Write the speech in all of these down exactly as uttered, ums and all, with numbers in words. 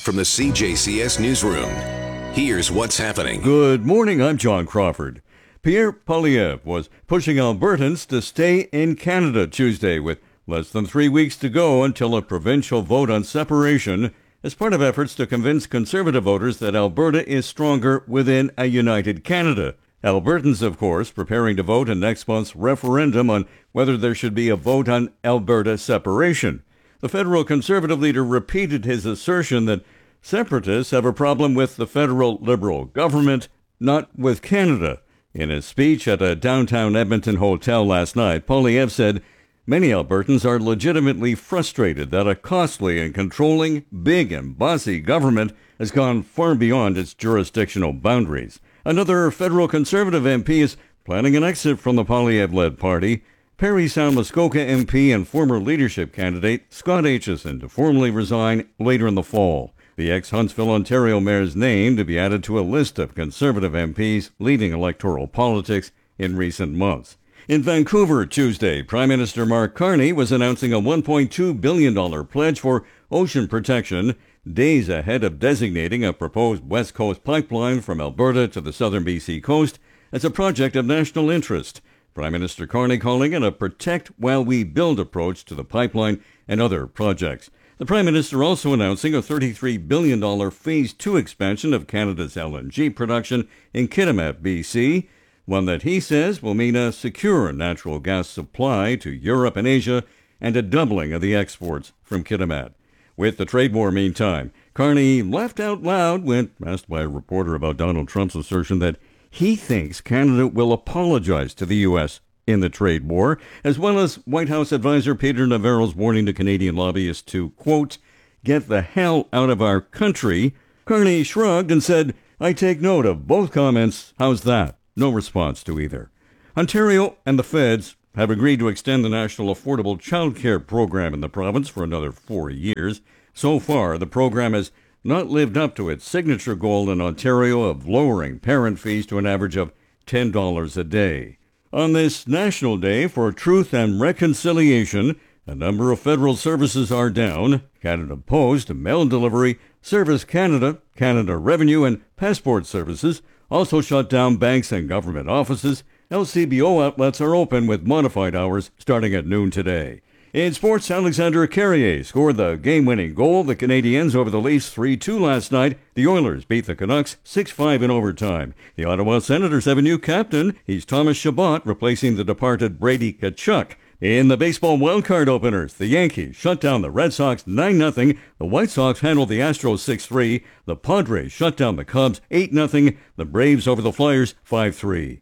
from the C J C S Newsroom. Here's what's happening. Good morning, I'm John Crawford. Pierre Poilievre was pushing Albertans to stay in Canada Tuesday with less than three weeks to go until a provincial vote on separation as part of efforts to convince Conservative voters that Alberta is stronger within a united Canada. Albertans, of course, preparing to vote in next month's referendum on whether there should be a vote on Alberta separation. The federal Conservative leader repeated his assertion that separatists have a problem with the federal Liberal government, not with Canada. In his speech at a downtown Edmonton hotel last night, Poilievre said many Albertans are legitimately frustrated that a costly and controlling, big and bossy government has gone far beyond its jurisdictional boundaries. Another federal Conservative M P is planning an exit from the Poilievre-led party. Parry Sound Muskoka M P and former leadership candidate Scott Aitchison to formally resign later in the fall. The ex-Huntsville, Ontario mayor's name to be added to a list of Conservative M Ps leading electoral politics in recent months. In Vancouver Tuesday, Prime Minister Mark Carney was announcing a one point two billion dollars pledge for ocean protection, days ahead of designating a proposed West Coast pipeline from Alberta to the southern B C coast as a project of national interest. Prime Minister Carney calling it a protect while we build approach to the pipeline and other projects. The Prime Minister also announcing a thirty-three billion dollars Phase two expansion of Canada's L N G production in Kitimat, B C, one that he says will mean a secure natural gas supply to Europe and Asia and a doubling of the exports from Kitimat. With the trade war, meantime, Carney laughed out loud when asked by a reporter about Donald Trump's assertion that he thinks Canada will apologize to the U S in the trade war, as well as White House advisor Peter Navarro's warning to Canadian lobbyists to, quote, get the hell out of our country. Carney shrugged and said, I take note of both comments. How's that? No response to either. Ontario and the feds have agreed to extend the National Affordable Child Care Program in the province for another four years. So far, the program has not lived up to its signature goal in Ontario of lowering parent fees to an average of ten dollars a day. On this National Day for Truth and Reconciliation, a number of federal services are down. Canada Post, Mail Delivery, Service Canada, Canada Revenue, and Passport Services also shut down banks and government offices. L C B O outlets are open with modified hours starting at noon today. In sports, Alexander Carrier scored the game-winning goal. The Canadiens over the Leafs three two last night. The Oilers beat the Canucks six five in overtime. The Ottawa Senators have a new captain. He's Thomas Chabot, replacing the departed Brady Tkachuk. In the baseball wildcard openers, the Yankees shut down the Red Sox nine nothing. The White Sox handled the Astros six three. The Padres shut down the Cubs eight nothing. The Braves over the Flyers five three.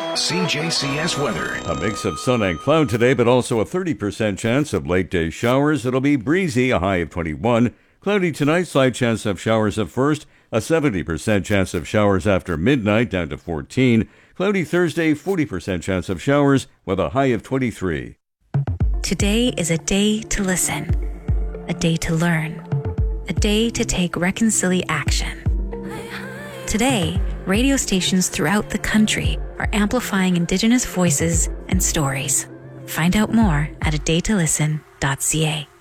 C J C S weather. A mix of sun and cloud today, but also a thirty percent chance of late-day showers. It'll be breezy, a high of twenty-one. Cloudy tonight, slight chance of showers at first. A seventy percent chance of showers after midnight, down to fourteen. Cloudy Thursday, forty percent chance of showers, with a high of twenty-three. Today is a day to listen, a day to learn, a day to take reconciliation action. Today, radio stations throughout the country are amplifying Indigenous voices and stories. Find out more at a day to listen dot c a.